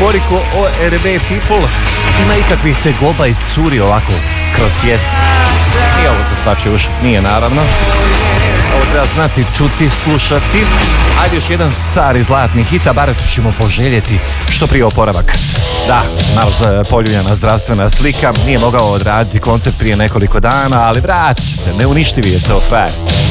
euforiku o RB People. Ima ikakvih tegoba iscuri ovako kroz pjesmu. I ovo za svačije uši, nije naravno. Ovo treba znati, čuti, slušati. Ajde još jedan stari zlatni hit, a bar ćemo poželjeti što prije oporavak. Da, malo poljuljana zdravstvena slika, nije mogao odraditi koncert prije nekoliko dana, ali vratit će se, neuništivi je to fair.